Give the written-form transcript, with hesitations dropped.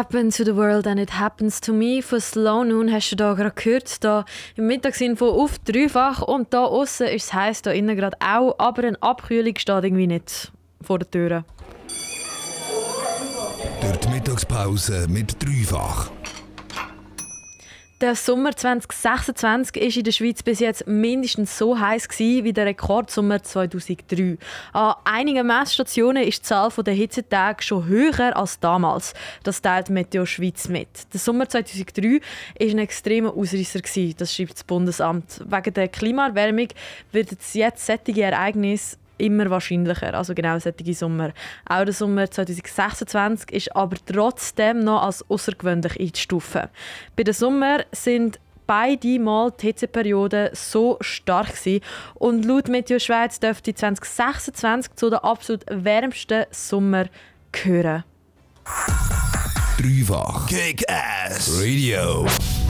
happens to the world and it happens to me. Von Slow Noon hast du da gerade gehört, da im Mittagsinfo auf dreifach. Und da außen ist es heiß, da innen gerade auch, aber eine Abkühlung steht irgendwie nicht vor der Tür. Durch die Mittagspause mit dreifach. Der Sommer 2026 war in der Schweiz bis jetzt mindestens so heiß wie der Rekordsommer 2003. An einigen Messstationen ist die Zahl der Hitzetage schon höher als damals. Das teilt Meteo Schweiz mit. Der Sommer 2003 war ein extremer Ausreißer, das schreibt das Bundesamt. Wegen der Klimaerwärmung wird jetzt solche Ereignisse immer wahrscheinlicher, also genau solche Sommer. Auch der Sommer 2026 ist aber trotzdem noch als außergewöhnlich einzustufen. Bei den Sommer sind beide Mal die Hitzeperioden so stark gewesen. Und laut Meteo Schweiz dürfte 2026 zu den absolut wärmsten Sommer gehören. Dreifach Kick-Ass Radio.